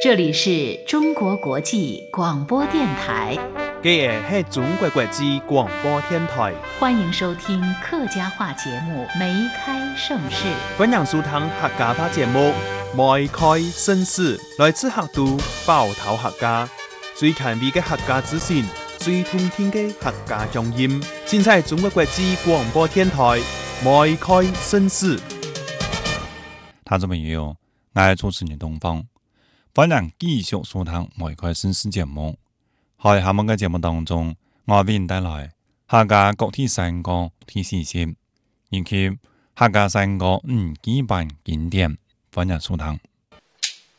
这里是中国国际广播电台。 这是中国国际广播电台， 欢迎收听客家话节目《梅开盛世》。 欢迎收听客家话节目《梅开盛世》，来自客都包头客家，最权威的客家资讯，最通听的客家乡音。现在中国国际广播电台《梅开盛世》。 听众朋友，我係主持人東方，歡迎繼續收聽《梅開盛世》節目。喺下面嘅節目當中，我為您帶來客家各地山歌啲事蹟，以及客家山歌基本經典，歡迎收聽。